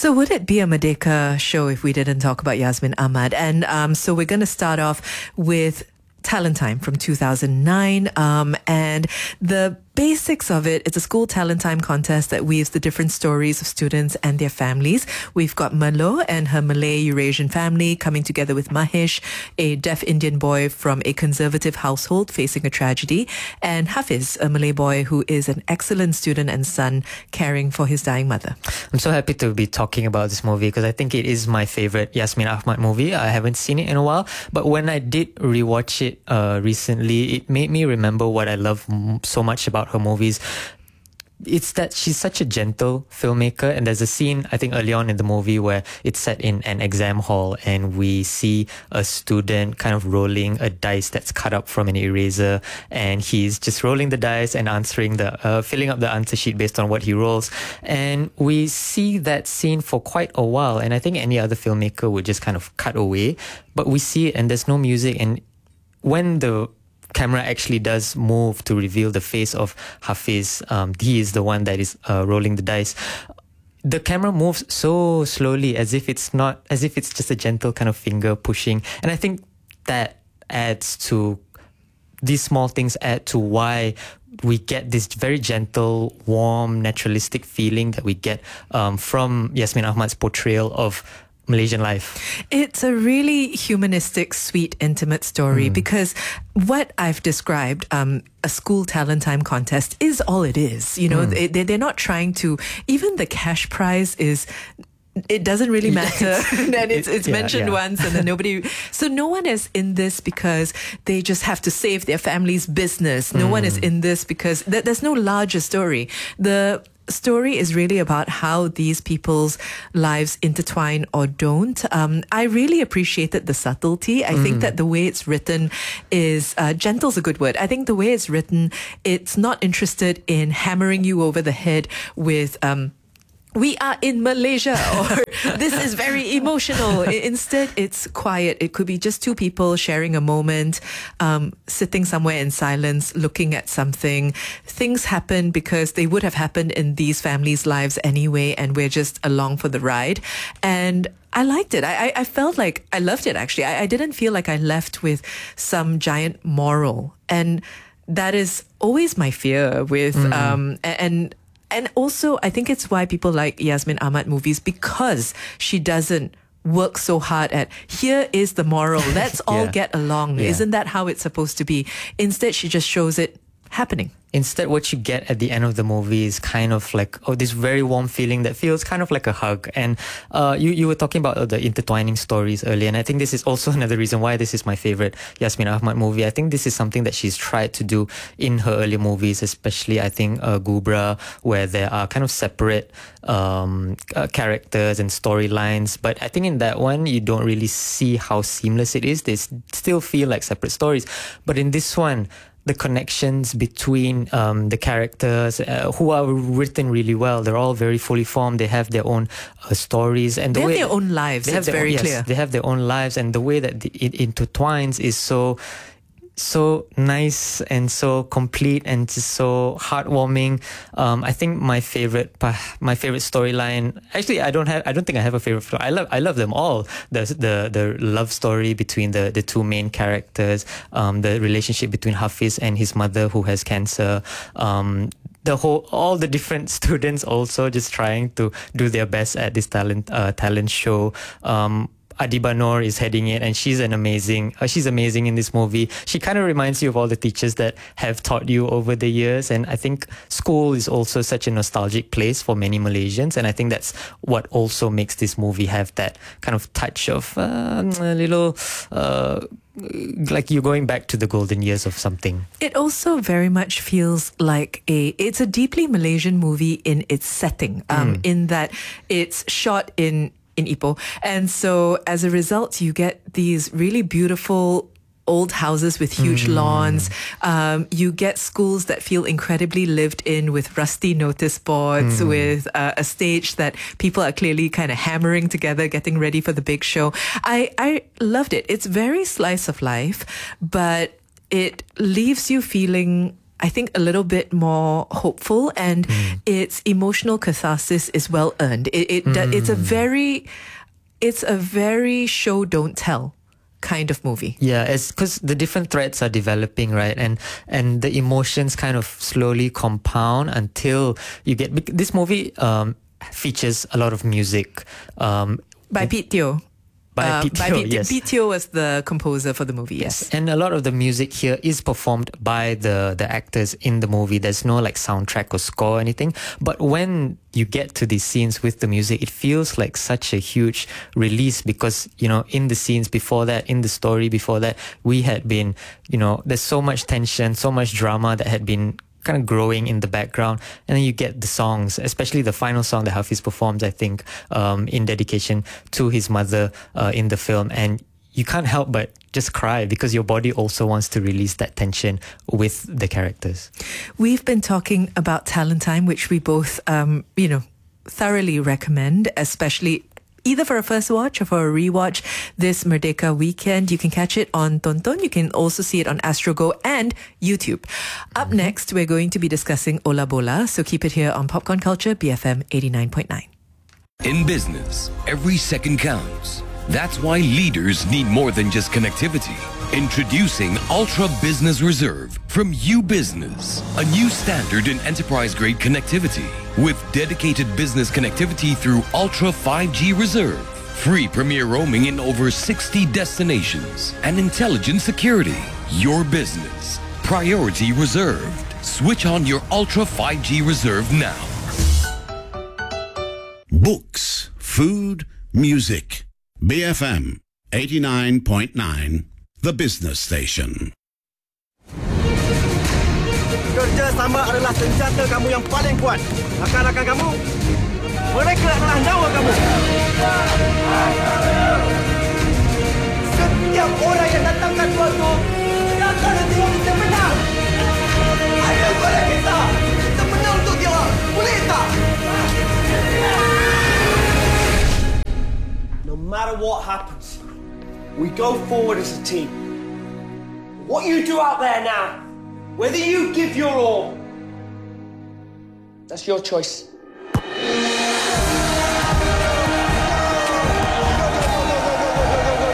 So would it be a Merdeka show if we didn't talk about Yasmin Ahmad? And so we're going to start off with Talent Time from 2009. And the basics of it, it's a school talent time contest that weaves the different stories of students and their families. We've got Merlo and her Malay Eurasian family coming together with Mahesh, a deaf Indian boy from a conservative household facing a tragedy, and Hafiz, a Malay boy who is an excellent student and son caring for his dying mother. I'm so happy to be talking about this movie because I think it is my favorite Yasmin Ahmad movie. I haven't seen it in a while, but when I did rewatch it recently, it made me remember what I love so much about her movies. It's that she's such a gentle filmmaker, and there's a scene I think early on in the movie where it's set in an exam hall and we see a student kind of rolling a dice that's cut up from an eraser, and he's just rolling the dice and answering filling up the answer sheet based on what he rolls, and we see that scene for quite a while, and I think any other filmmaker would just kind of cut away, but we see it and there's no music, and when the camera actually does move to reveal the face of Hafiz, he is the one that is rolling the dice. The camera moves so slowly as if it's just a gentle kind of finger pushing. And I think that these small things add to why we get this very gentle, warm, naturalistic feeling that we get from Yasmin Ahmad's portrayal of Malaysian life. It's a really humanistic, sweet, intimate story because what I've described, a school talent time contest, is all it is. You know, they're not trying to, even the cash prize is, it doesn't really matter. And it's mentioned once and then so no one is in this because they just have to save their family's business. No one is in this because there's no larger story. The story is really about how these people's lives intertwine or don't. I really appreciated the subtlety. I think that the way it's written is, gentle's a good word. I think the way it's written, it's not interested in hammering you over the head with, we are in Malaysia, or this is very emotional. Instead, it's quiet. It could be just two people sharing a moment, sitting somewhere in silence, looking at something. Things happen because they would have happened in these families' lives anyway, and we're just along for the ride. And I liked it. I felt like I loved it, actually. I didn't feel like I left with some giant moral. And that is always my fear with, and also, I think it's why people like Yasmin Ahmad movies, because she doesn't work so hard at, here is the moral, let's all get along. Isn't that how it's supposed to be? Instead, she just shows it happening. Instead, what you get at the end of the movie is kind of like, this very warm feeling that feels kind of like a hug. And you were talking about the intertwining stories earlier, and I think this is also another reason why this is my favorite Yasmin Ahmad movie. I think this is something that she's tried to do in her early movies, especially I think Gubra, where there are kind of separate characters and storylines. But I think in that one, you don't really see how seamless it is. They still feel like separate stories. But in this one, the connections between the characters who are written really well. They're all very fully formed. They have their own stories, and they have their own lives. It's very clear. They have their own lives, and the way that it intertwines is so nice and so complete and just so heartwarming. I think my favorite storyline. Actually, I don't think I have a favorite. I love them all. The love story between the two main characters. The relationship between Hafiz and his mother who has cancer. All the different students also just trying to do their best at this talent show. Adiba Noor is heading it, and she's amazing in this movie. She kind of reminds you of all the teachers that have taught you over the years, and I think school is also such a nostalgic place for many Malaysians, and I think that's what also makes this movie have that kind of touch of a little like you're going back to the golden years of something. It also very much feels like it's a deeply Malaysian movie in its setting, in that it's shot in Ipoh. And so as a result, you get these really beautiful old houses with huge lawns. You get schools that feel incredibly lived in with rusty notice boards, with a stage that people are clearly kind of hammering together, getting ready for the big show. I loved it. It's very slice of life, but it leaves you feeling I think, a little bit more hopeful, and its emotional catharsis is well earned. It's a very show don't tell kind of movie. Yeah, it's because the different threads are developing, right? And the emotions kind of slowly compound until you get... This movie features a lot of music. By Pete Teo. Pete Teo, yes. Pete Teo was the composer for the movie, yes. And a lot of the music here is performed by the actors in the movie. There's no like soundtrack or score or anything. But when you get to these scenes with the music, it feels like such a huge release because, you know, in the scenes before that, in the story before that, we had been, you know, there's so much tension, so much drama that had been kind of growing in the background, and then you get the songs, especially the final song that Hafiz performs, I think, in dedication to his mother in the film, and you can't help but just cry because your body also wants to release that tension with the characters. We've been talking about Talent Time, which we both, thoroughly recommend, especially either for a first watch or for a rewatch this Merdeka weekend. You can catch it on Tonton. You can also see it on Astrogo and YouTube. Up next, we're going to be discussing Ola Bola, so keep it here on Popcorn Culture, BFM 89.9. In business, every second counts. That's why leaders need more than just connectivity. Introducing Ultra Business Reserve from UBusiness, a new standard in enterprise-grade connectivity with dedicated business connectivity through Ultra 5G Reserve, free premier roaming in over 60 destinations, and intelligent security. Your business, priority reserved. Switch on your Ultra 5G Reserve now. Books, food, music. BFM 89.9, the business station. Kerjasama adalah senjata kamu yang paling kuat. Rakan-rakan kamu, mereka adalah nyawa kamu. Setiap orang yang datangkan suatu, dia akan tengok kita menang. Ayo kepada kita menang untuk dia orang. Boleh tak? No matter what happens, we go forward as a team. What you do out there now, whether you give your all, that's your choice.